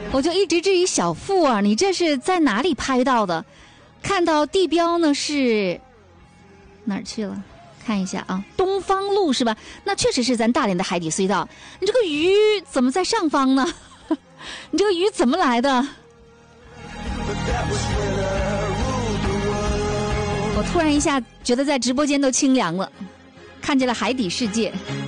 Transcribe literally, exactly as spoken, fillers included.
我就一直质疑小付啊，你这是在哪里拍到的？看到地标呢是哪儿去了？看一下啊，东方路是吧？那确实是咱大连的海底隧道。你这个鱼怎么在上方呢？你这个鱼怎么来的？我突然一下觉得在直播间都清凉了，看见了海底世界。